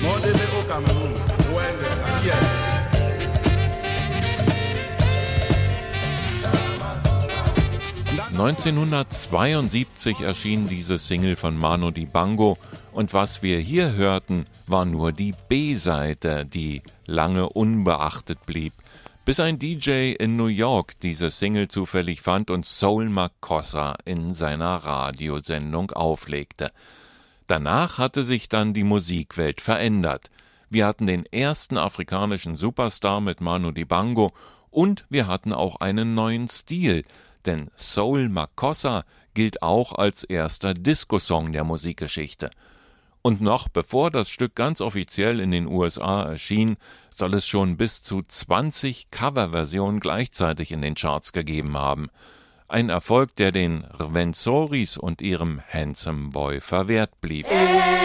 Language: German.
Modele au Cameroun, ouais, aquí. 1972 erschien diese Single von Manu Dibango und was wir hier hörten, war nur die B-Seite, die lange unbeachtet blieb, bis ein DJ in New York diese Single zufällig fand und Soul Makossa in seiner Radiosendung auflegte. Danach hatte sich dann die Musikwelt verändert. Wir hatten den ersten afrikanischen Superstar mit Manu Dibango und wir hatten auch einen neuen Stil, denn Soul Makossa gilt auch als erster Disco-Song der Musikgeschichte. Und noch bevor das Stück ganz offiziell in den USA erschien, soll es schon bis zu 20 Coverversionen gleichzeitig in den Charts gegeben haben. Ein Erfolg, der den Rwenzoris und ihrem Handsome Boy verwehrt blieb.